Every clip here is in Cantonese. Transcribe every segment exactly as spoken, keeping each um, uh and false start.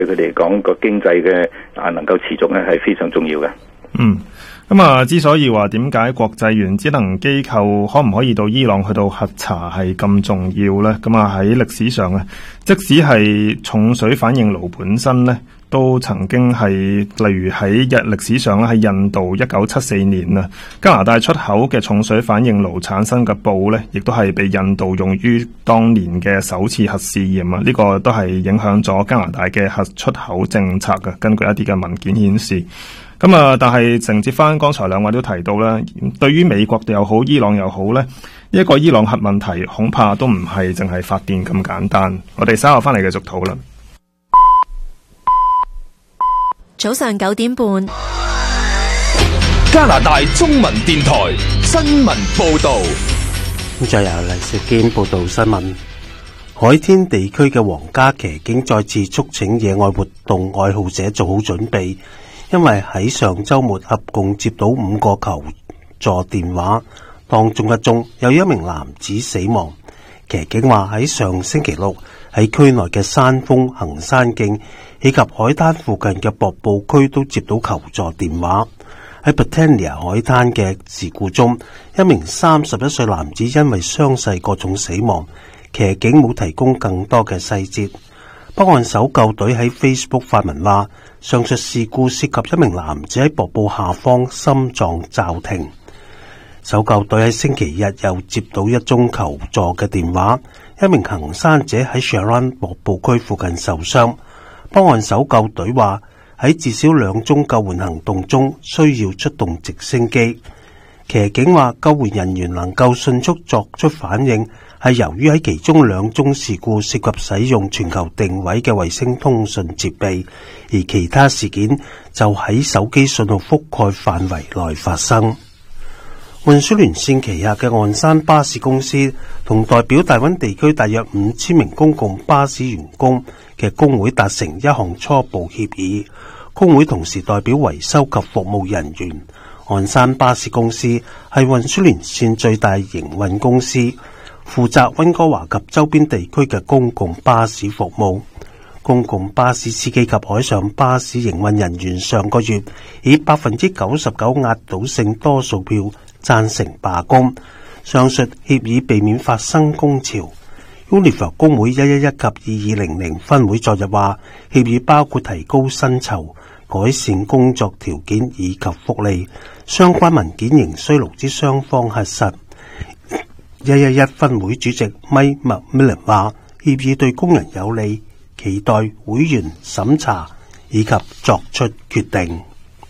對佢哋講個經濟嘅啊能夠持續咧係非常重要嘅。 嗯，咁啊，之所以話點解國際原子能機構可唔可以到伊朗去到核查係咁重要呢？咁啊喺歷史上咧，即使係重水反應爐本身呢，都曾經係例如喺日歷史上咧，喺印度一九七四年啊，加拿大出口嘅重水反應爐產生嘅布呢，亦都係被印度用於當年嘅首次核試驗啊！呢、這個都係影響咗加拿大嘅核出口政策嘅。根據一啲嘅文件顯示。咁啊，但係承接翻剛才兩位都提到啦，對於美國又好，伊朗又好咧，呢一個伊朗核問題恐怕都唔係淨係發電咁簡單。我哋稍後翻嚟繼續討論。 早上九點半， 加拿大中文電台新聞報道。 咁再由黎兆堅報道新聞。海天地區嘅皇家騎警再次促請野外活動愛好者做好準備。因為喺上週末合共接到五個求助電話，當中一宗有一名男子死亡。騎警話喺上星期六喺區內嘅山峰、行山徑以及海灘附近嘅瀑布區都接到求助電話。喺 Britannia 海灘嘅事故中，一名三十一歲男子因為傷勢過重死亡。騎警冇提供更多嘅細節。北岸搜救隊喺 Facebook 發文話，上述事故涉及一名男子喺瀑布下方心臟驟停。搜救隊喺星期日又接到一宗求助嘅電話，一名行山者喺 Sharon 瀑布區附近受傷。北岸搜救隊話喺至少兩宗救援行動中需要出動直升機。騎警話救援人員能夠迅速作出反應，係由於喺其中兩宗事故涉及使用全球定位嘅衛星通訊設備，而其他事件就喺手機信號覆蓋範圍內發生。運輸聯線旗下嘅岸山巴士公司同代表大溫地區大約五千名公共巴士員工嘅工會達成一項初步協議，工會同時代表維修及服務人員。岸山巴士公司係運輸連線最大營運公司，負責溫哥華及周邊地區嘅公共巴士服務。公共巴士司機及海上巴士營運人員上個月以百分之九十九壓倒性多數票贊成罷工。上述協議避免發生工潮。Unifor 工會一一一及二二零零分會昨日話，協議包括提高薪酬、改善工作條件以及福利，相關文件仍需勞資雙方核實。一一一分會主席 Mike McMillan 話，協議對工人有利，期待會員審查以及作出決定。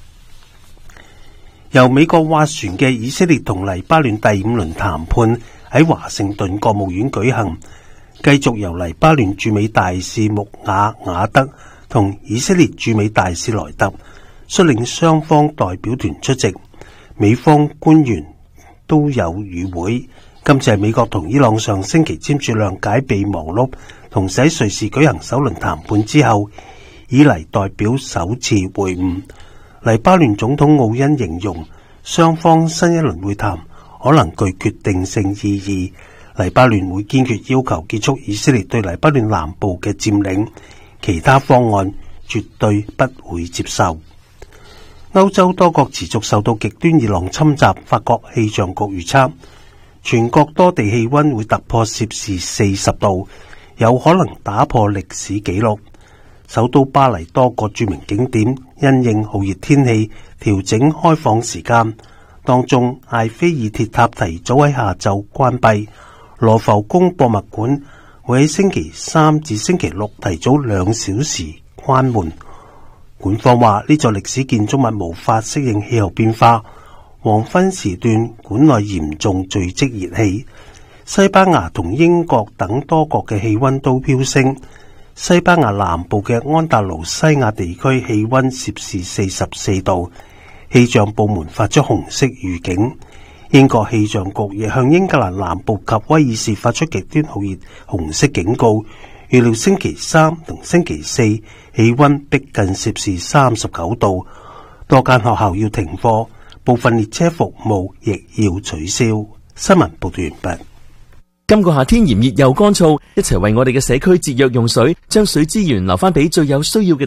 由美國斡旋嘅以色列同黎巴嫩第五輪談判喺華盛頓國務院舉行，繼續由黎巴嫩駐美大使穆瓦瓦德同以色列駐美大使萊特率領雙方代表團出席，美方官員都有與會。今次係美國同伊朗上星期簽署諒解備忘錄，同時喺瑞士舉行首輪談判之後，以嚟代表首次會晤。黎巴嫩總統奧恩形容雙方新一輪會談可能具決定性意義。黎巴嫩會堅決要求結束以色列對黎巴嫩南部嘅佔領，其他方案絕對不會接受。歐洲多國持續受到極端熱浪侵襲，法國氣象局預測全國多地氣溫會突破攝氏四十度，有可能打破歷史紀錄。首都巴黎多個著名景點因應酷熱天氣調整開放時間，當中艾菲爾鐵塔提早喺下晝關閉，羅浮宮博物館會喺星期三至星期六提早兩小時關門。館方話呢座歷史建築物無法適應氣候變化，黃昏時段館內嚴重聚積熱氣。西班牙同英國等多國嘅氣溫都飆升。西班牙南部嘅安達盧西亞地區氣溫攝氏四十四度，氣象部門發出紅色預警。英國氣象局亦向英格蘭南部及威爾士發出極端酷熱紅色警告，預料星期三同星期四氣溫逼近攝氏三十九度，多間學校要停課，部分列車服務亦要取消。新聞報道完畢。 今個夏天炎熱又乾燥，一齊為我哋嘅社區節約用水，將水資源留翻俾最有需要嘅